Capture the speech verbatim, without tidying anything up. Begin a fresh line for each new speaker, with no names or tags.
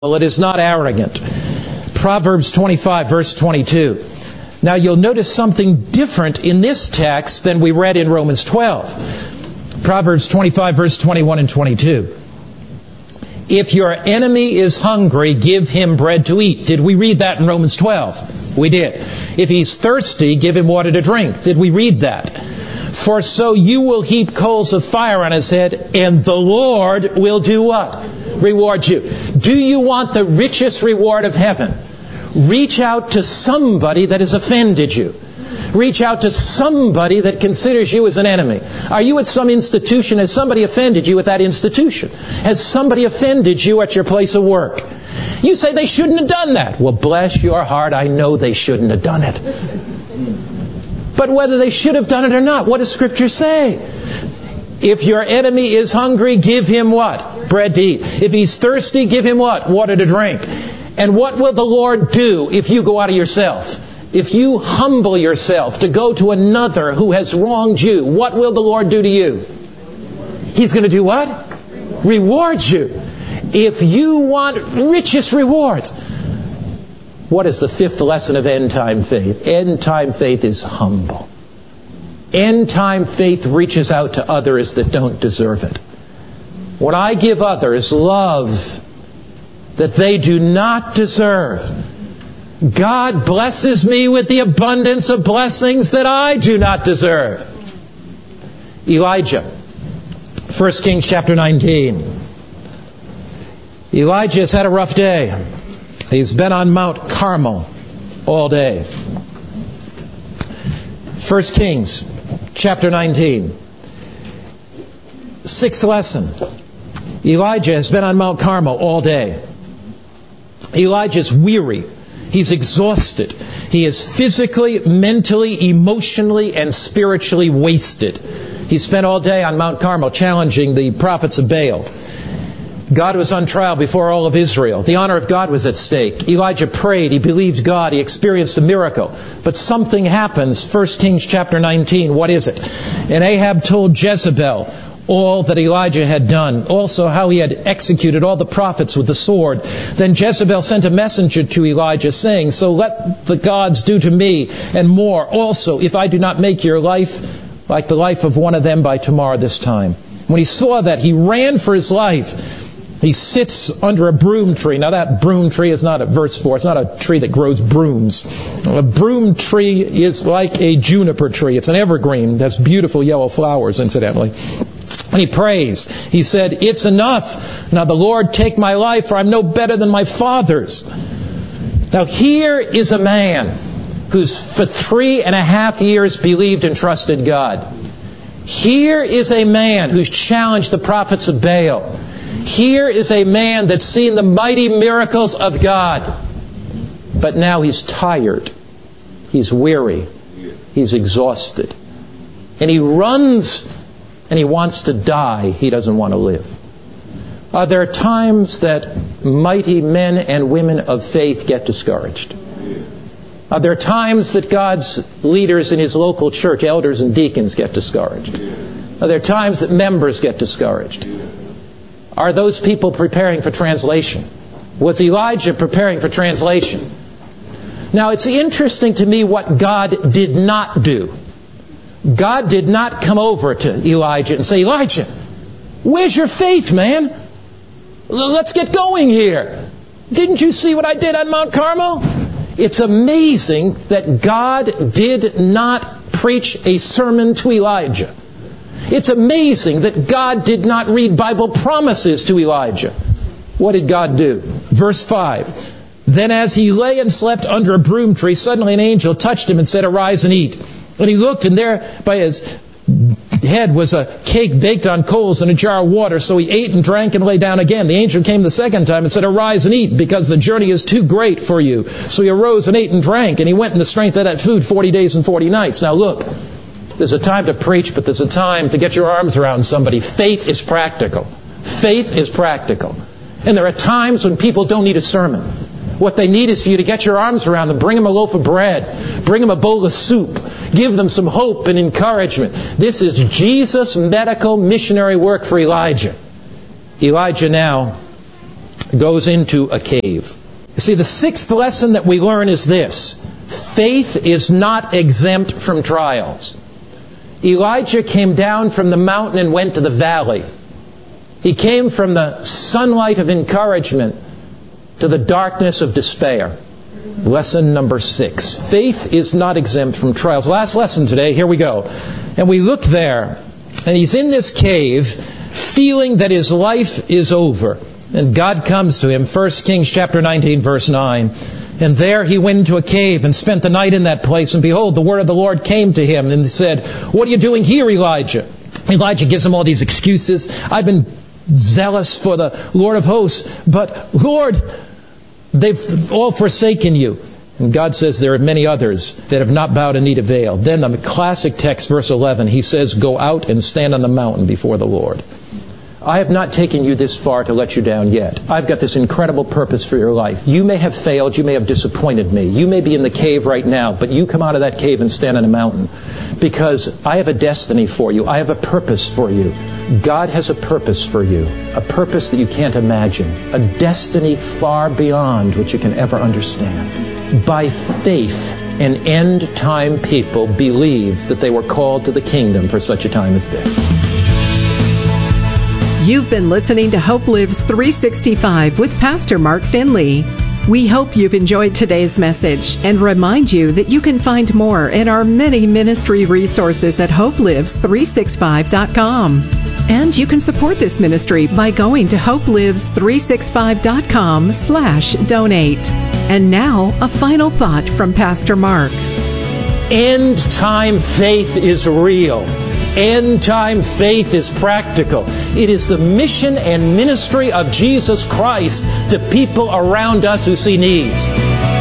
It is not arrogant. Proverbs twenty-five, verse twenty-two. Now you'll notice something different in this text than we read in Romans twelve. Proverbs twenty-five, verse twenty-one and twenty-two. If your enemy is hungry, give him bread to eat. Did we read that in Romans twelve? We did. If he's thirsty, give him water to drink. Did we read that? For so you will heap coals of fire on his head, and the Lord will do what? Reward you. Do you want the richest reward of heaven? Reach out to somebody that has offended you. Reach out to somebody that considers you as an enemy. Are you at some institution? Has somebody offended you at that institution? Has somebody offended you at your place of work? You say they shouldn't have done that. Well, bless your heart, I know they shouldn't have done it. But whether they should have done it or not, what does Scripture say? If your enemy is hungry, give him what? Bread to eat. If he's thirsty, give him what? Water to drink. And what will the Lord do if you go out of yourself? If you humble yourself to go to another who has wronged you, what will the Lord do to you? He's going to do what? Reward you. If you want richest rewards. What is the fifth lesson of end-time faith? End-time faith is humble. End-time faith reaches out to others that don't deserve it. When I give others love that they do not deserve, God blesses me with the abundance of blessings that I do not deserve. Elijah, First Kings chapter nineteen. Elijah has had a rough day. He's been on Mount Carmel all day. First Kings chapter nineteen. Sixth lesson. Elijah has been on Mount Carmel all day. Elijah's weary. He's exhausted. He is physically, mentally, emotionally, and spiritually wasted. He spent all day on Mount Carmel challenging the prophets of Baal. God was on trial before all of Israel. The honor of God was at stake. Elijah prayed. He believed God. He experienced a miracle. But something happens. First Kings chapter nineteen. What is it? And Ahab told Jezebel all that Elijah had done. Also how he had executed all the prophets with the sword. Then Jezebel sent a messenger to Elijah saying, so let the gods do to me and more also if I do not make your life like the life of one of them by tomorrow this time. When he saw that, he ran for his life. He sits under a broom tree. Now that broom tree is not a verse four. It's not a tree that grows brooms. A broom tree is like a juniper tree. It's an evergreen. That's beautiful yellow flowers, incidentally. And he prays. He said, it's enough. Now the Lord take my life, for I'm no better than my fathers. Now here is a man who's for three and a half years believed and trusted God. Here is a man who's challenged the prophets of Baal. Here is a man that's seen the mighty miracles of God. But now he's tired. He's weary. He's exhausted. And he runs and he wants to die. He doesn't want to live. Are there times that mighty men and women of faith get discouraged? Are there times that God's leaders in His local church, elders and deacons, get discouraged? Are there times that members get discouraged? Are those people preparing for translation? Was Elijah preparing for translation? Now, it's interesting to me what God did not do. God did not come over to Elijah and say, Elijah, where's your faith, man? Let's get going here. Didn't you see what I did on Mount Carmel? It's amazing that God did not preach a sermon to Elijah. It's amazing that God did not read Bible promises to Elijah. What did God do? Verse five. Then as he lay and slept under a broom tree, suddenly an angel touched him and said, arise and eat. And he looked, and there by his head was a cake baked on coals and a jar of water. So he ate and drank and lay down again. The angel came the second time and said, arise and eat, because the journey is too great for you. So he arose and ate and drank, and he went in the strength of that food forty days and forty nights. Now look, there's a time to preach, but there's a time to get your arms around somebody. Faith is practical. Faith is practical. And there are times when people don't need a sermon. What they need is for you to get your arms around them, bring them a loaf of bread, bring them a bowl of soup, give them some hope and encouragement. This is Jesus' medical missionary work for Elijah. Elijah now goes into a cave. You see, the sixth lesson that we learn is this: faith is not exempt from trials. Elijah came down from the mountain and went to the valley. He came from the sunlight of encouragement to the darkness of despair. Lesson number six. Faith is not exempt from trials. Last lesson today, here we go. And we look there, and he's in this cave, feeling that his life is over. And God comes to him, First Kings chapter nineteen, verse nine. And there he went into a cave and spent the night in that place. And behold, the word of the Lord came to him and said, "What are you doing here, Elijah?" Elijah gives him all these excuses. "I've been zealous for the Lord of hosts, but Lord, they've all forsaken you." And God says there are many others that have not bowed a knee to Baal. Then the classic text, verse eleven, he says, "Go out and stand on the mountain before the Lord. I have not taken you this far to let you down yet. I've got this incredible purpose for your life. You may have failed. You may have disappointed me. You may be in the cave right now, but you come out of that cave and stand on a mountain, because I have a destiny for you. I have a purpose for you. God has a purpose for you, a purpose that you can't imagine, a destiny far beyond what you can ever understand." By faith, an end-time people believed that they were called to the kingdom for such a time as this.
You've been listening to Hope Lives three sixty-five with Pastor Mark Finley. We hope you've enjoyed today's message and remind you that you can find more in our many ministry resources at hope lives three sixty-five dot com. And you can support this ministry by going to hope lives three sixty-five dot com slash donate. And now, a final thought from Pastor Mark.
End-time faith is real. End-time faith is practical. It is the mission and ministry of Jesus Christ to people around us who see needs.